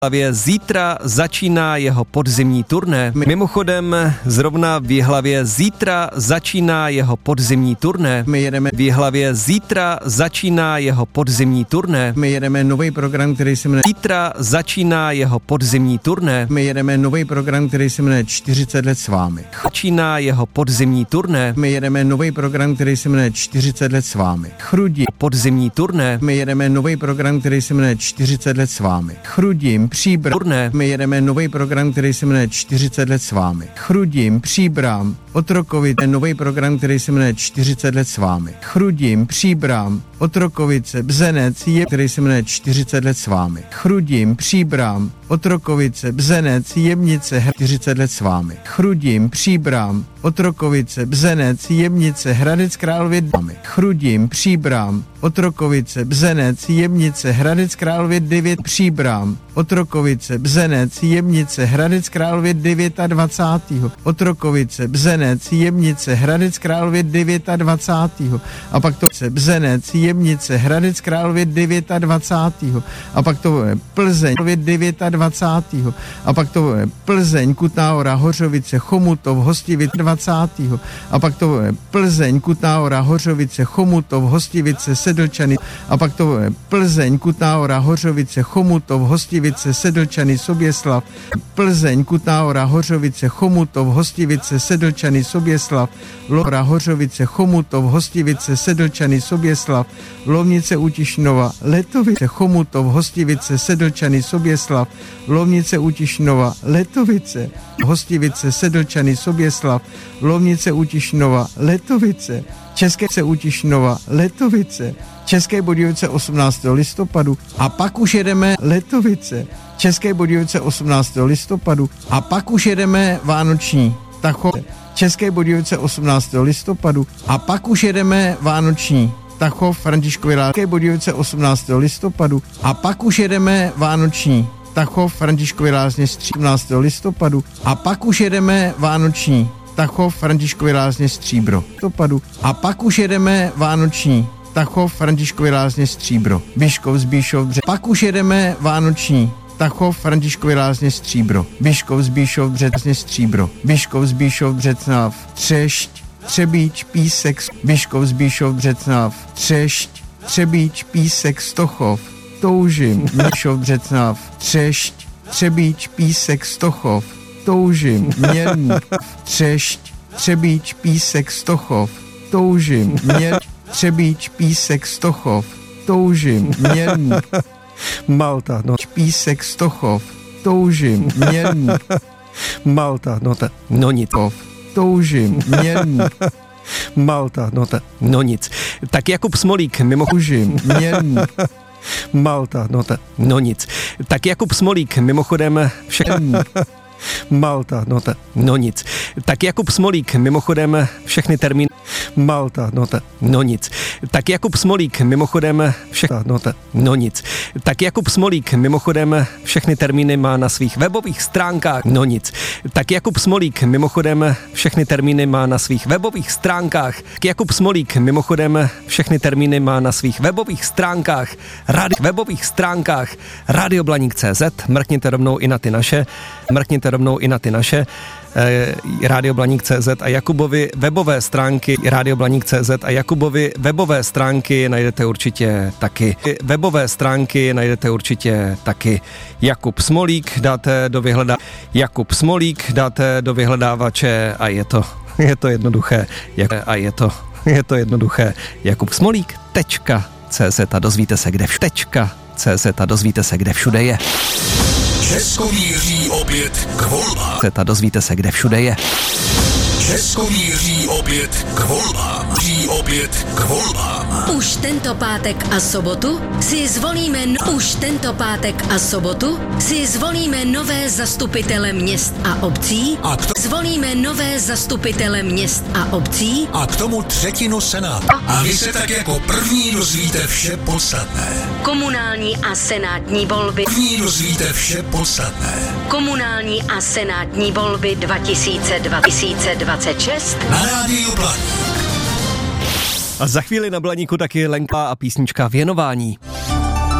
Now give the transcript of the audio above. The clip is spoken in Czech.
Zítra začíná jeho podzimní turné. Mimochodem, zrovna v Jihlavě zítra začíná jeho podzimní turné. My jedeme v Jihlavě zítra začíná jeho podzimní turné. My jedeme nový program, který se jmenuje Zítra začíná jeho podzimní turné. My jedeme nový program, který se jmenuje 40 let s vámi. Začíná jeho podzimní turné. My jedeme nový program, který se jmenuje 40 let s vámi. Chrudím Podzimní turné. My jedeme nový program, který se jmenuje 40 let s vámi. Chrudím Příbram. Turné. My jedeme nový program, který se jmenuje 40 let s vámi. Chrudím Příbram. Otrokovice, nový program, který se jmenuje 40 let s vámi. Chrudím Příbram. Otrokovice, Bzenec, který se jmenuje 40 let s vámi. Chrudím Příbram. Otrokovice, Bzenec, Jemnice, 40 let s vámi. Chrudím Příbram. Otrokovice, Bzenec, Jemnice, Hradec Králové dámy. Chrudím Příbram. Otrokovice, Bzenec, Jemnice, Hradec Králové 9. Příbram. Otrokovice, Bzenec, Jemnice, Hradec Králové 29. Otrokovice, Bzenec, Jemnice, Hradec Králové 29. A pak to Bzenec, Jemnice, Hradec Králové 29. A pak to Plzeň 29. A pak to Plzeň, Kutná Hora, Hořovice, Chomutov, Hostivice 20. A pak to Plzeň, Kutná Hora, Hořovice, Chomutov, Hostivice, Sedlčany. A pak to Plzeň, Kutná Hora, Hořovice, Chomutov, Hostivice, Sedlčany, Soběslav. Plzeň, Kutná Hora, Hořovice, Chomutov, Hostivice, Sedlčany, Soběslav. Lora, Hořovice, Chomutov, Hostivice, Sedlčany, Soběslav. Lovnice u Tišnova, Letovice, Chomutov, Hostivice, Sedlčany, Soběslav. Lovnice u Tišnova, Letovice, Hostivice, Sedlčany, Soběslav. Lovnice u Tišnova, Letovice, České se u Tišnova, Letovice, České Budějovice 18. listopadu a pak už jedeme Letovice, České Budějovice 18. listopadu a pak už jedeme Vánoční Tachov, České Budějovice 18. listopadu a pak už jedeme Vánoční Tachov, Františkovy Lázně, Budějovice 18. listopadu a pak už jedeme Vánoční Tachov, Františkovy Lázně 18. listopadu a pak už jedeme Vánoční Tachov, Františkovy Lázně Stříbro listopadu a pak už jedeme Vánoční Tachov, Františkovy Lázně Stříbro, Vyškov, Zbíšov, pak už jedeme Vánoční Tachov, Františkovy Lázně Stříbro, Vyškov, Zbíšov, Březně Stříbro, Vyškov, Zbíšov, Břeclav, Třešť, Třebíč, Písek, Vyškov, Zbíšov, Břeclav, Třešť, Třebíč, Písek, Stochov, Toužim, Vyškov, Břeclav, Třešť, Třebíč, Písek, Stochov, Toužim, Mělník, Třešť, Třebíč, Písek, Stochov, Toužim, Mělník, Třebíč, Písek, Stochov, Toužim, Mělník, Malta, no. Písek, Stochov, Toužim, Mělník, Malta, no nic. Toužim, Mělník, Malta, no nic. Tak Jakub Smolík, Toužim, Mělník, Malta, no nic. Tak Jakub Smolík, mimochodem Malta, no nic. Tak Jakub Smolík, mimochodem všechny termíny Malta, no nic. Tak Jakub Smolík, mimochodem no nic. Tak Jakub Smolík, mimochodem všechny termíny má na svých webových stránkách, no nic. Tak Jakub Smolík, mimochodem všechny termíny má na svých webových stránkách. Jakub Smolík, mimochodem všechny termíny má na svých webových stránkách, radioblaník.cz, mrkněte rovnou i na ty naše, radioblaník.cz a Jakubovi webové stránky, radioblaník.cz a Jakubovi webové stránky najdete určitě taky. Jakub Smolík dáte do vyhledávače a je to jednoduché. Jakub Smolík.cz a dozvíte se, kde všude je. Česko míří opět k volbám. Dozvíte se, kde všude je. Česko míří opět k volbám. Už tento pátek a sobotu si zvolíme nové zastupitele měst a obcí. A k tomu třetinu senátu. A vy se tak jako první dozvíte vše podstatné. Komunální a senátní volby 2026 na Rádiu Blaník. A za chvíli na Blaníku taky Lenka a písnička Věnování.